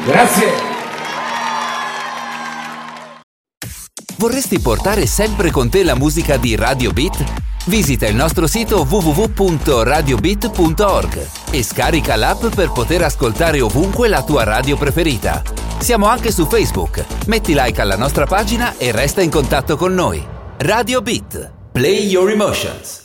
Grazie. Vorresti portare sempre con te la musica di Radio Beat? Visita il nostro sito www.radiobeat.org e scarica l'app per poter ascoltare ovunque la tua radio preferita. Siamo anche su Facebook. Metti like alla nostra pagina e resta in contatto con noi. Radio Beat. Play your emotions.